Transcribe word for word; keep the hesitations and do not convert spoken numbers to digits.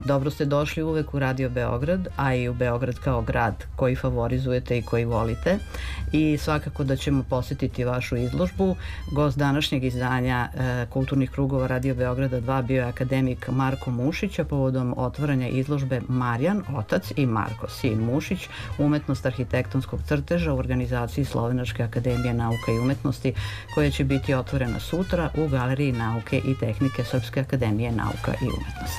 Dobro ste došli uvek u Radio Beograd, a i u Beograd kao grad koji favorizujete i koji volite. I svakako da ćemo posetiti vašu izložbu. Gost današnjeg izdanja e, Kulturnih krugova Radio Beograda dva bio je akademik Marko Mušić, a povodom otvaranja izložbe Marijan, otac, i Marko, sin Mušić, umetnost arhitektonskog crteža u organizaciji Slovenačke akademije nauka i umetnosti, koja će biti otvorena sutra u Galeriji nauke i tehnike Srpske akademije nauka i umetnosti.